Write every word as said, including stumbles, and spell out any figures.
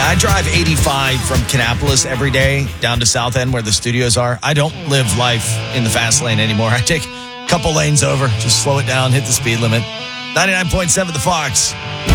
I drive eighty-five from Kannapolis every day down to South End where the studios are. I don't live life in the fast lane anymore. I take a couple lanes over, just slow it down, hit the speed limit. ninety-nine point seven The Fox.